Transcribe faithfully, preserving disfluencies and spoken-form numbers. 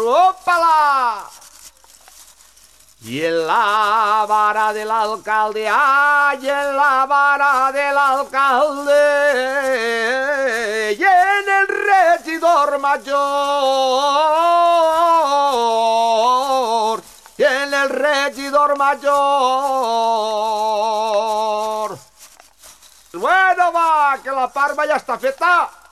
¡ópala! Y en la vara del alcalde, ay, en la vara del alcalde, y en el regidor mayor, y en el regidor mayor. Bueno, va, que la parva ya está feta.